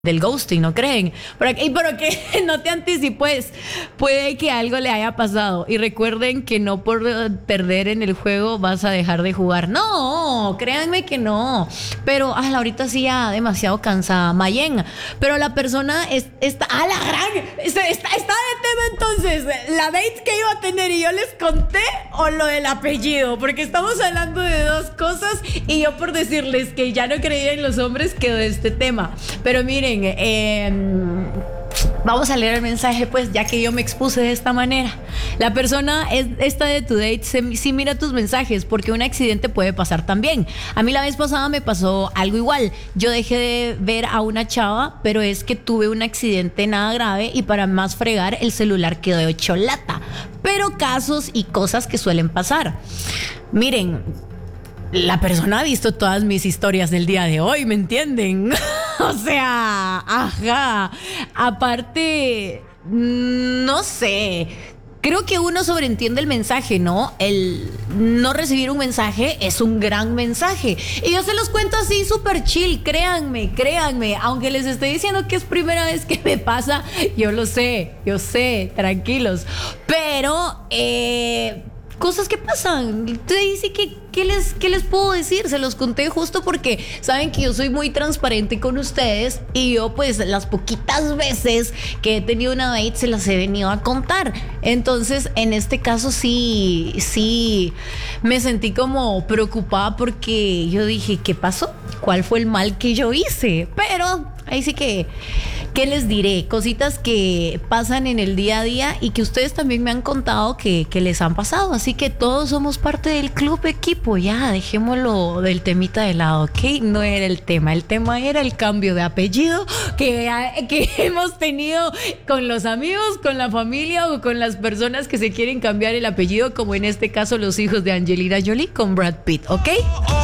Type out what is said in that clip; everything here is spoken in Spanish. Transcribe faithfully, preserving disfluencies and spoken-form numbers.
del ghosting, ¿no creen? Pero, y pero que no te anticipes, puede que algo le haya pasado. Y recuerden que no por perder en el juego vas a dejar de jugar. No, créanme que no. Pero ah, ahorita sí ya demasiado cansada. Mayen, pero la persona es, está a la gran. Está, está, está de tema entonces. La date que iba a tener y yo les conté o lo del apellido. Porque estamos hablando de dos cosas y yo por decirles que ya no creía en los hombres quedó de este tema. Pero miren, Eh, vamos a leer el mensaje, pues, ya que yo me expuse de esta manera. La persona es, esta de tu date se, sí mira tus mensajes, porque un accidente puede pasar también. A mí la vez pasada me pasó algo igual. Yo dejé de ver a una chava, pero es que tuve un accidente nada grave y para más fregar el celular quedó hecho lata. Pero casos y cosas que suelen pasar. Miren, la persona ha visto todas mis historias del día de hoy, ¿me entienden? O sea, ajá. Aparte, no sé. Creo que uno sobreentiende el mensaje, ¿no? El no recibir un mensaje es un gran mensaje. Y yo se los cuento así súper chill, créanme, créanme. Aunque les estoy diciendo que es primera vez que me pasa, yo lo sé, yo sé, tranquilos. Pero, eh... cosas que pasan. Entonces dice que ¿qué les, ¿qué les puedo decir? Se los conté justo porque saben que yo soy muy transparente con ustedes y yo pues las poquitas veces que he tenido una date se las he venido a contar. Entonces en este caso sí, sí me sentí como preocupada porque yo dije, ¿qué pasó? ¿Cuál fue el mal que yo hice? Pero ahí sí que, ¿qué les diré? Cositas que pasan en el día a día y que ustedes también me han contado que, que les han pasado. Así que todos somos parte del club equipo. Ya, dejémoslo del temita de lado, ¿ok? No era el tema. El tema era el cambio de apellido que, que hemos tenido con los amigos, con la familia o con las personas que se quieren cambiar el apellido, como en este caso los hijos de Angelina Jolie con Brad Pitt, ¿ok?